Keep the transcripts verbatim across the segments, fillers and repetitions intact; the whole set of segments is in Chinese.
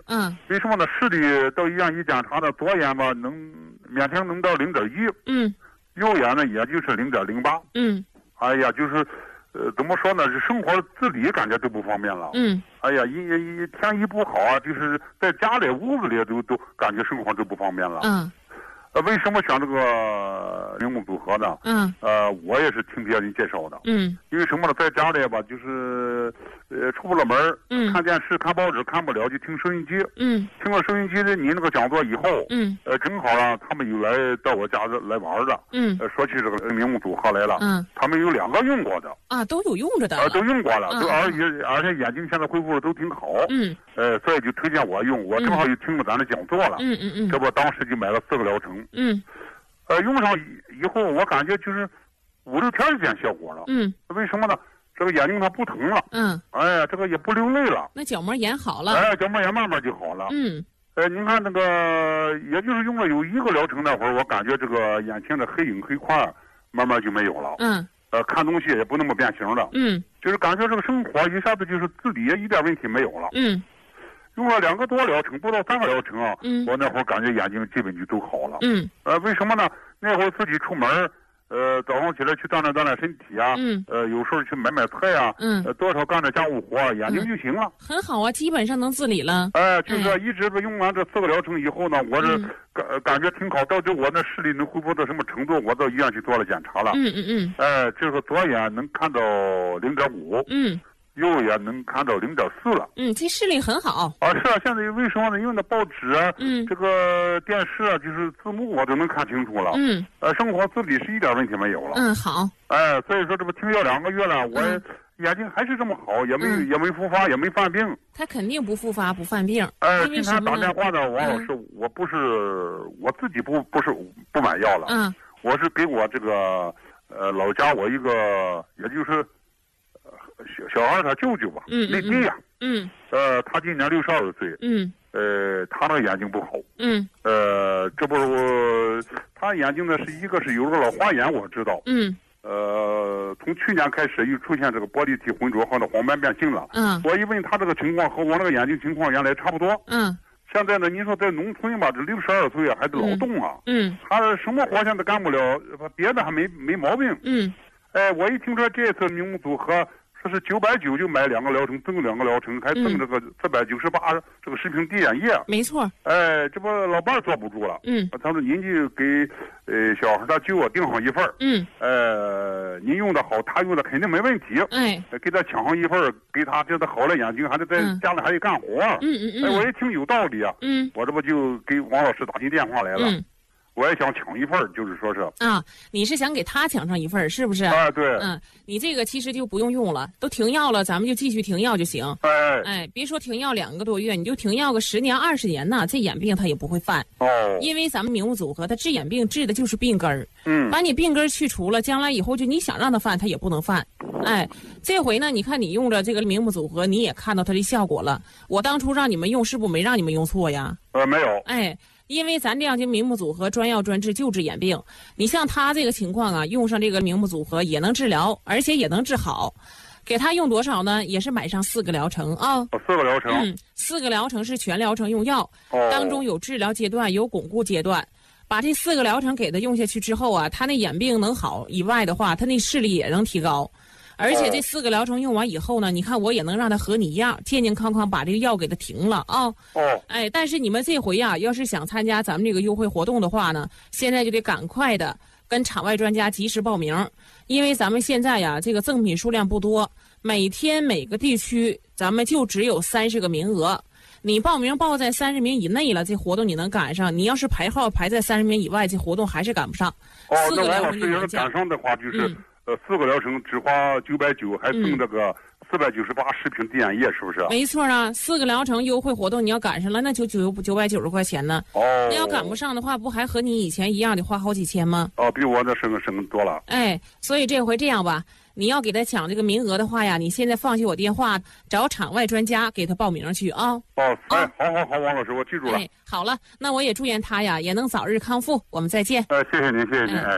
嗯。 为什么呢？视力到医院一检查呢，左眼吧能勉强能到零点一， 嗯， 右眼呢也就是零点零八， 嗯。 哎呀，就是，呃，怎么说呢？是生活自理感觉都不方便了。 嗯。 哎呀，一一天一不好啊，就是在家里屋子里都都感觉生活都不方便了。 嗯。 呃，为什么选这个铃木组合呢？ 嗯。 呃，我也是听别人介绍的。 嗯。 因为什么呢？在家里吧，就是呃出不了门嗯。 看电视、看报纸看不了，就听收音机。 嗯。 听了收音机的您那个讲座以后， 嗯。 呃，正好啊，他们有来到我家来玩的。 嗯。 呃，说起这个铃木组合来了。 嗯。 他们有两个用过的。 啊，都有用着的。 啊、呃，都用过了， 嗯、 都而且而且眼睛现在恢复的都挺好。 嗯。 呃，所以就推荐我用，我正好又听了咱的讲座了。 嗯嗯嗯。 这不当时就买了四个疗程。 嗯。 呃，用上以后，我感觉就是五六天就见效果了。 嗯。 为什么呢？这个眼睛它不疼了。 嗯。 哎呀，这个也不流泪了。 那角膜炎好了。 哎，角膜炎慢慢就好了。 嗯。 呃，您看那个，也就是用了有一个疗程那会儿，我感觉这个眼前的黑影黑块慢慢就没有了。 嗯。 呃，看东西也不那么变形了。 嗯。 就是感觉这个生活一下子就是自理一点问题没有了。 嗯。 用了两个多疗程，不到三个疗程啊。 嗯。 我那会儿感觉眼睛基本就都好了。 嗯。 呃，为什么呢？那会儿自己出门，呃，早上起来去锻炼锻炼身体啊。 嗯。 呃，有时候去买买菜啊。 嗯。 呃，多少干点家务活，眼睛就行了。 很好啊，基本上能自理了。 哎、呃，就是一直用完这四个疗程以后呢，我是感、 嗯、 感觉挺好。到底我那视力能恢复到什么程度？我到医院去做了检查了。 嗯嗯嗯。 哎、呃，这个左眼能看到零点五。 嗯。 右眼能看到零点四了。 嗯，这视力很好。 啊，是啊，现在为什么呢？因为那报纸啊， 嗯， 这个电视啊，就是字幕我都能看清楚了。 嗯， 呃，生活自理是一点问题没有了。 嗯，好。 哎，所以说这不停药两个月了，我眼睛还是这么好，也没、嗯、也没复发，也没犯病。 他肯定不复发不犯病。 哎，今天打电话的王老师，嗯、我不是我自己不不是不买药了。 嗯， 我是给我这个呃老家我一个也就是。小小孩他舅舅吧， 嗯， 内地呀， 嗯， 呃，他今年六十二岁， 嗯， 呃，他那个眼睛不好， 嗯， 呃，这不我他眼睛呢是一个是有个老花眼，我知道， 嗯， 呃，从去年开始又出现这个玻璃体浑浊和那黄斑变性了， 嗯， 我一问他这个情况和我那个眼睛情况原来差不多， 嗯， 现在呢，您说在农村吧，这六十二岁啊还得劳动啊， 嗯， 他什么活现在干不了，别的还没没毛病， 嗯， 哎，我一听说这次铃木组合。说是九百九就买两个疗程，赠两个疗程，还赠这个四百九十八这个食品滴眼液。 没错。 哎，这不老伴儿坐不住了。 嗯。 他说您就给呃小孩他舅啊订上一份儿。 嗯。 呃，您用的好，他用的肯定没问题。 哎。 给他抢上一份儿，给他这他好了眼睛，还得在家里还得干活。 嗯嗯嗯。 哎，我一听有道理啊。 嗯。 我这不就给王老师打进电话来了。 嗯。 我也想抢一份，就是说是啊，你是想给他抢上一份，是不是？ 啊，对。 嗯，你这个其实就不用用了，都停药了，咱们就继续停药就行。 哎哎，别说停药两个多月，你就停药个十年二十年呢，这眼病它也不会犯。 哦。 因为咱们明目组合，它治眼病治的就是病根儿。 嗯。 把你病根儿去除了，将来以后就你想让它犯，它也不能犯。哎，这回呢，你看你用着这个明目组合，你也看到它的效果了。我当初让你们用，是不是没让你们用错呀？ 呃，没有。 哎。因为咱这样就明目组合专药专治就治眼病，你像他这个情况啊，用上这个明目组合也能治疗，而且也能治好。给他用多少呢？也是买上四个疗程啊。 四个疗程。 嗯，四个疗程是全疗程用药， 哦、 当中有治疗阶段，有巩固阶段。把这四个疗程给他用下去之后啊，他那眼病能好以外的话，他那视力也能提高。而且这四个疗程用完以后呢，你看我也能让他和你一样健健康康把这个药给他停了啊。 哦。 哎，但是你们这回呀、啊，要是想参加咱们这个优惠活动的话呢，现在就得赶快的跟场外专家及时报名，因为咱们现在呀这个赠品数量不多，每天每个地区咱们就只有三十个名额。你报名报在三十名以内了，这活动你能赶上；你要是排号排在三十名以外，这活动还是赶不上。 哦， 四个疗那王老师要是赶上的话，就是。嗯呃，四个疗程只花九百九，还赠这个四百九十八食品滴眼液，是不是？ 没错啊，四个疗程优惠活动你要赶上了，那就九九百九十块钱呢。 哦。 那要赶不上的话，不还和你以前一样得花好几千吗？ 哦，比我那省省多了。 哎，所以这回这样吧，你要给他抢这个名额的话呀，你现在放弃我电话，找场外专家给他报名去啊。 哦，哎，好好好，王老师，我记住了。 哎，好了，那我也祝愿他呀也能早日康复。我们再见。 哎，谢谢您，谢谢您。哎。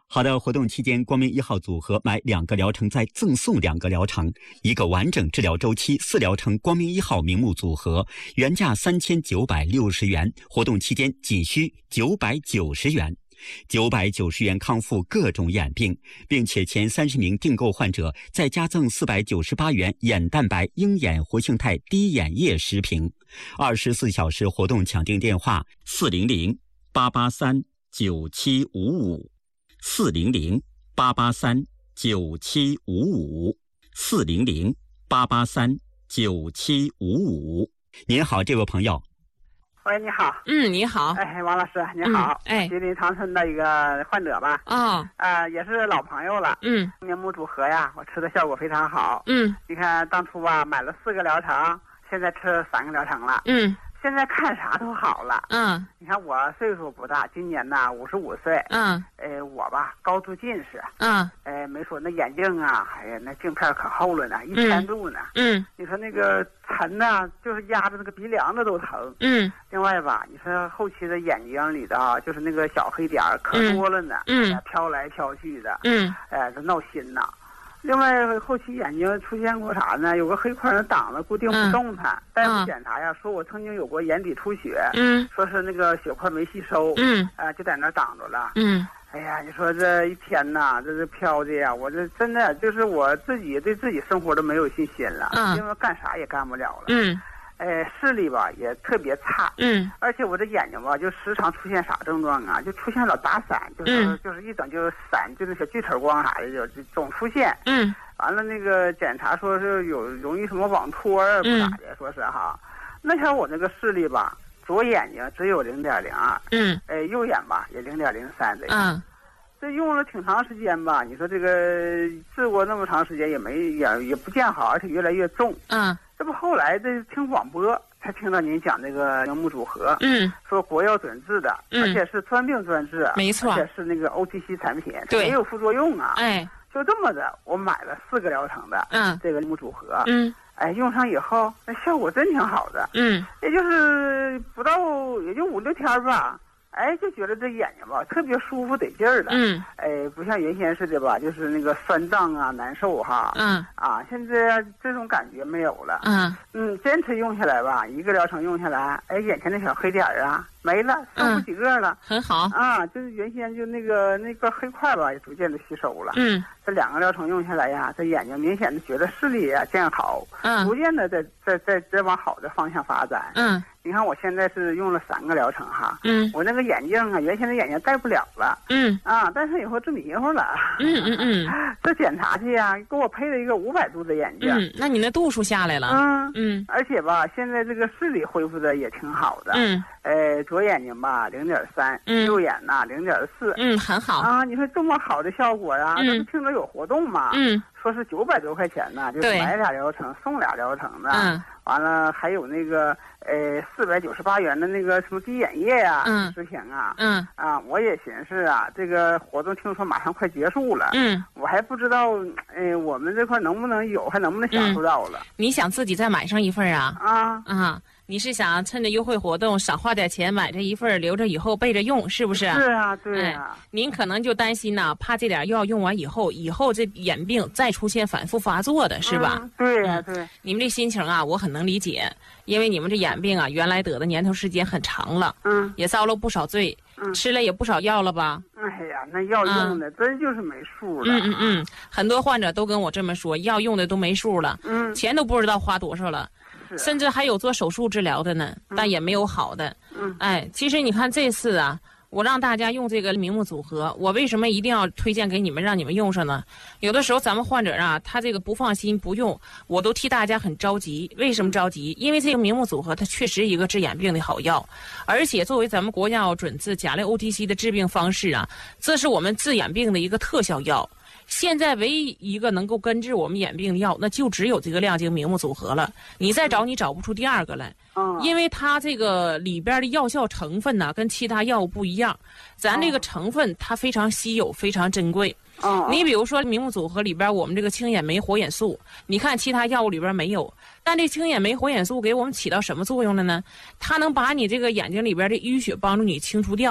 好的，活动期间，光明一号组合买两个疗程再赠送两个疗程，一个完整治疗周期四疗程光明一号明目组合，原价三千九百六十元，活动期间仅需九百九十元。九百九十元康复各种眼病，并且前三十名订购患者再加赠四百九十八元眼蛋白鹰眼活性肽滴眼液十瓶。二十四小时活动抢订电话：四零零八八三九七五五。四零零八八三九七五五，四零零八八三九七五五。您好，这位朋友。 喂，你好。 嗯，你好。 哎，王老师，你好。 嗯、哎， 吉林长春的一个患者吧。 哦。 呃，也是老朋友了。 嗯。 明目组合呀，我吃的效果非常好。 嗯。 你看当初吧，买了四个疗程，现在吃三个疗程了。 嗯。 现在看啥都好了。 嗯， 你看我岁数不大，今年呢五十五岁。 嗯， 呃，我吧高度近视。 嗯， 呃，没说那眼镜啊，哎呀，那镜片可厚了呢，一千度呢。 嗯， 你说那个沉呐，就是压着那个鼻梁子都疼。 嗯， 另外吧，你说后期的眼睛里的啊，就是那个小黑点儿可多了呢。 嗯， 哎、飘来飘去的。 嗯， 哎，这闹心呐。另外，后期眼睛出现过啥呢？有个黑块挡着，固定不动弹。大夫检查呀，说我曾经有过眼底出血。嗯，说是那个血块没吸收。嗯，啊、呃，就在那挡着了。嗯，哎呀，你说这一天呐，这是飘的呀，我这真的就是我自己对自己生活都没有信心了。嗯，因为干啥也干不了了。嗯。哎，视力吧也特别差，嗯，而且我这眼睛吧就时常出现啥症状啊？就出现老打闪，就是、嗯、就是一整就闪，就是小锯齿光啥的，就总出现，嗯，完了那个检查说是有容易什么网脱啊，不咋的，嗯、说是哈，那前我那个视力吧，左眼睛只有零点零二，嗯，哎，右眼吧也零点零三这个，嗯，这用了挺长时间吧？你说这个治过那么长时间也没也也不见好，而且越来越重，嗯。这不后来这听广播才听到您讲这个明目组合，嗯，说国药准治的，嗯，而且是专病专治， 没错， 而且是那个 O T C 产品， 对， 没有副作用啊， 哎， 就这么的，我买了四个疗程的，嗯，这个明目组合， 嗯， 哎，用上以后那效果真挺好的，嗯，也就是不到也就五六天吧。哎，就觉得这眼睛吧特别舒服得劲儿了，嗯，哎，不像原先似的吧，就是那个酸胀啊、难受哈，嗯，啊，现在这种感觉没有了，嗯，嗯，坚持用下来吧，一个疗程用下来，哎，眼前那小黑点儿啊没了，剩不几个了， 很好啊，就是原先就那个那个黑块吧，也逐渐的吸收了，嗯，这两个疗程用下来呀，这眼睛明显的觉得视力啊见好，嗯，逐渐的在在在在往好的方向发展，嗯。你看我现在是用了三个疗程哈，嗯，我那个眼镜啊，原先的眼镜戴不了了，嗯，啊，但是以后治迷糊了， 嗯嗯嗯， 这检查去呀，给我配了一个五百度的眼镜， 嗯，那你那度数下来了， 嗯嗯，而且吧，现在这个视力恢复的也挺好的，嗯，呃，左眼睛吧零点三，嗯，右眼呐零点四， 嗯，很好啊，你说这么好的效果啊，这不听着有活动嘛，嗯，说是九百多块钱呢，就是买俩疗程送俩疗程的，嗯。完了，还有那个呃四百九十八元的那个什么滴眼液呀、啊，嗯，十瓶啊，嗯啊，我也寻思啊，这个活动听说马上快结束了，嗯，我还不知道，哎，我们这块能不能有，还能不能享受到了？ 嗯、你想自己再买上一份啊？ 啊啊！你是想趁着优惠活动少花点钱买这一份，留着以后备着用，是不是？ 是啊，对啊。哎、您可能就担心呐，怕这点药用完以后，以后这眼病再出现反复发作的，是吧？ 嗯、对呀、啊，对、嗯。 你们这心情啊，我很能理解，因为你们这眼病啊，原来得的年头时间很长了，嗯，也遭了不少罪，嗯，吃了也不少药了吧？ 哎呀，那药用的、嗯、真就是没数了。 嗯嗯嗯，很多患者都跟我这么说，药用的都没数了，嗯，钱都不知道花多少了。甚至还有做手术治疗的呢，嗯、但也没有好的。嗯，哎，其实你看这次啊，我让大家用这个明目组合，我为什么一定要推荐给你们，让你们用上呢？有的时候咱们患者啊，他这个不放心不用，我都替大家很着急。为什么着急？因为这个明目组合它确实一个治眼病的好药，而且作为咱们国药准字甲类 O T C 的治病方式啊，这是我们治眼病的一个特效药。现在唯一一个能够根治我们眼病的药，那就只有这个亮晶明目组合了。你再找你找不出第二个来，嗯，因为它这个里边的药效成分呢，跟其他药物不一样。咱这个成分它非常稀有，非常珍贵。嗯，你比如说明目组合里边我们这个青眼酶活眼素，你看其他药物里边没有，但这青眼酶活眼素给我们起到什么作用了呢？它能把你这个眼睛里边的淤血帮助你清除掉。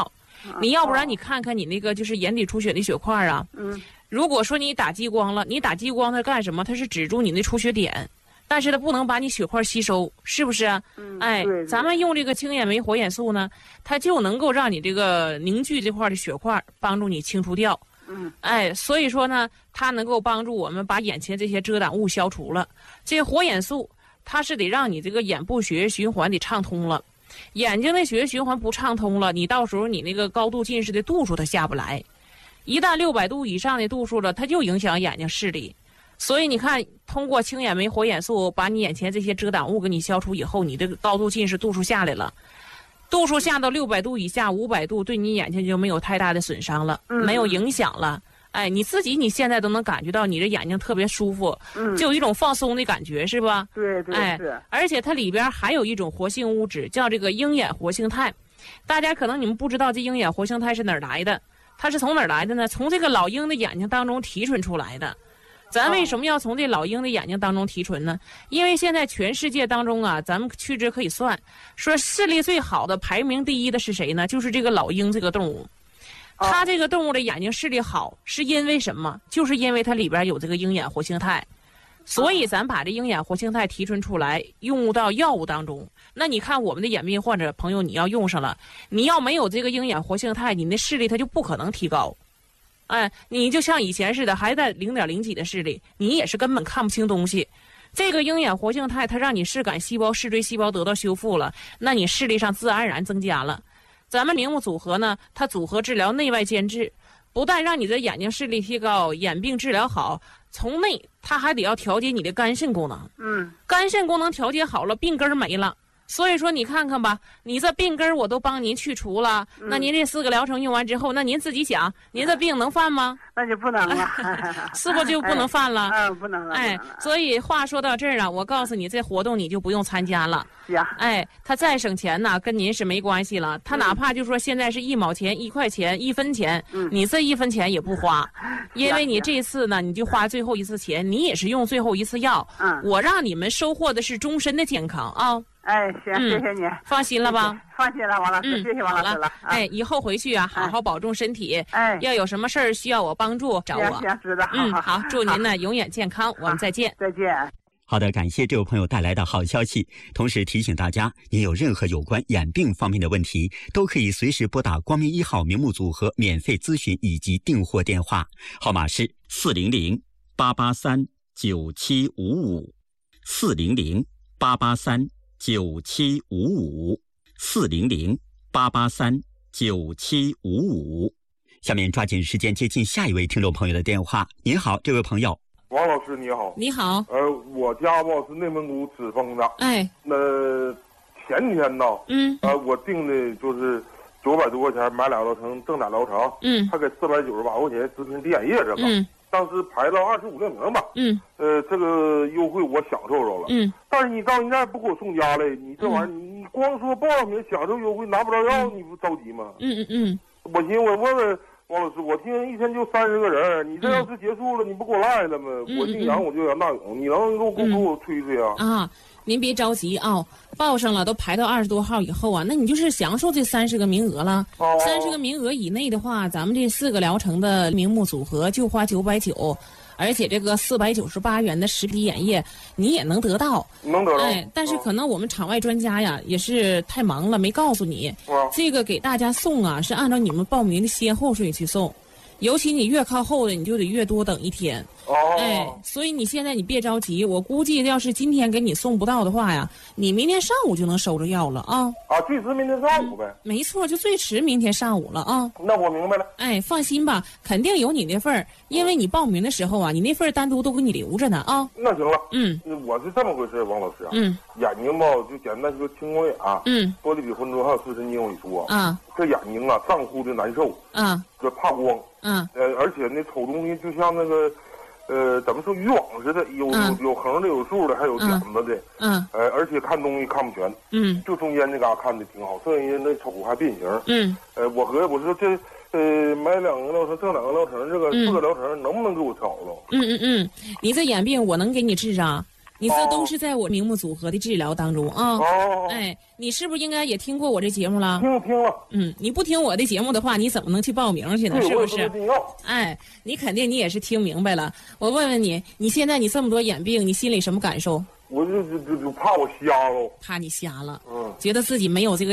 你要不然你看看你那个就是眼底出血的血块啊。 嗯。 如果说你打激光了，你打激光它干什么？它是止住你的出血点，但是它不能把你血块吸收，是不是？ 嗯。 哎， 对对， 咱们用这个清眼酶活眼素呢，它就能够让你这个凝聚这块的血块，帮助你清除掉。 嗯。 哎，所以说呢，它能够帮助我们把眼前这些遮挡物消除了。这活眼素它是得让你这个眼部血液循环得畅通了，眼睛的血液循环不畅通了，你到时候你那个高度近视的度数它下不来。一旦六百度以上的度数了，它就影响眼睛视力。所以你看，通过清眼酶活眼素把你眼前这些遮挡物给你消除以后，你这个高度近视度数下来了，度数下到六百度以下、五百度，对你眼睛就没有太大的损伤了， 嗯、 没有影响了。哎，你自己你现在都能感觉到你这眼睛特别舒服， 嗯， 就有一种放松的感觉，是吧？ 对对哎， 是。 而且它里边还有一种活性物质，叫这个鹰眼活性肽。大家可能你们不知道这鹰眼活性肽是哪儿来的。它是从哪儿来的呢？从这个老鹰的眼睛当中提纯出来的。咱为什么要从这老鹰的眼睛当中提纯呢？因为现在全世界当中啊，咱们屈指可以算，说视力最好的排名第一的是谁呢？就是这个老鹰这个动物。它这个动物的眼睛视力好，是因为什么？就是因为它里边有这个鹰眼活性肽。所以咱把这鹰眼活性肽提纯出来，用到药物当中。那你看我们的眼病患者朋友，你要用上了，你要没有这个鹰眼活性肽，你的视力它就不可能提高。哎，你就像以前似的，还在零点零几的视力，你也是根本看不清东西。这个鹰眼活性肽，它让你视杆细胞、视锥细胞得到修复了，那你视力上自然而然增加了。咱们明目组合呢，它组合治疗内外兼治。不但让你的眼睛视力提高，眼病治疗好，从内它还得要调节你的肝肾功能。 嗯， 肝肾功能调节好了，病根儿没了。所以说你看看吧，你这病根儿我都帮您去除了， 嗯、 那您这四个疗程用完之后，那您自己想，您这病能犯吗？ 那就不能了， 是不就不能犯了？ 嗯、哎，不能了。 哎，所以话说到这儿啊，我告诉你，这活动你就不用参加了。 呀， 哎，他再省钱呢，跟您是没关系了。他哪怕就说现在是一毛钱、一块钱、一分钱， 嗯、 你这一分钱也不花，因为你这次呢，你就花最后一次钱，你也是用最后一次药。 嗯， 我让你们收获的是终身的健康啊。 哎，行，谢谢你， 放心了吧？ 放心了，王老师， 嗯、 谢谢王老师了。 哎，以后回去啊，好好保重身体。 哎， 要有什么事儿需要我帮助，找我。 行，知道。 嗯，好，祝您呢永远健康。我们再见。 再见。 好的，感谢这位朋友带来的好消息。同时提醒大家，您有任何有关眼病方面的问题，都可以随时拨打光明一号明目组合免费咨询以及订货电话，号码是四零零八八三九七五五四零零八八三九七五五四零零八八三九七五五。下面抓紧时间接近下一位听众朋友的电话。您好，这位朋友。 王老师你好。 你好。 呃，我家吧是内蒙古赤峰的。 哎。 那前天呢， 嗯， 呃，我订的就是九百多块钱买俩疗程，正俩疗程， 嗯， 还给四百九十八块钱咨询滴眼液这个， 嗯， 当时排到二十五六名吧， 嗯， 呃，这个优惠我享受着了， 嗯， 但是你到现在不给我送家来，你这玩意儿，你你光说报上名享受优惠拿不着药，你不着急吗？ 嗯嗯嗯， 我寻思我问问王老师，我听一天就三十个人，你这要是结束了，你不给我赖了吗？ 嗯、 我姓杨，我就杨大勇，你能给我给我推推啊？ 啊，您别着急啊，报上了都排到二十多号以后啊，那你就是享受这三十个名额了。三十、哦、个名额以内的话，咱们这四个疗程的明目组合就花九百九。而且这个四百九十八元的实体眼液你也能得到， 能得到。 哎，但是可能我们场外专家呀也是太忙了，没告诉你。 啊、 这个给大家送啊是按照你们报名的先后顺序送，尤其你越靠后的你就得越多等一天。 哦。 哎，所以你现在你别着急，我估计要是今天给你送不到的话呀，你明天上午就能收着药了啊。 啊，最迟明天上午呗。 嗯、没错，就最迟明天上午了啊。 那我明白了。 哎，放心吧，肯定有你那份儿，因为你报名的时候啊，你那份儿单独都给你留着呢啊。 那行了。 嗯。 我是这么回事，王老师啊。 嗯。 眼睛吧，就简单说青光眼。 嗯。 多粒比浑浊，还有视神经萎缩。 啊。 这眼睛啊，胀乎的难受。 啊。 这怕光。 嗯。 呃，而且呢，瞅东西就像那个。呃，怎么说渔网似的，有有有横的，有竖的，还有点子的。 嗯。 呃，而且看东西看不全。 嗯。 就中间那嘎看的挺好，剩下那瞅还变形。 嗯。 呃，我合我说这呃买两个疗程，挣两个疗程，这个四个疗程能不能给我找着？ 嗯嗯嗯，你这眼病我能给你治上。 你这都是在我明目组合的治疗当中啊。 哦。 哎，你是不是应该也听过我这节目了？ 听听了。 嗯，你不听我的节目的话，你怎么能去报名去呢？是不是？哎，你肯定你也是听明白了。我问问你，你现在你这么多眼病，你心里什么感受？ 我就就就就怕我瞎了。 怕你瞎了。 嗯。 觉得自己没有这个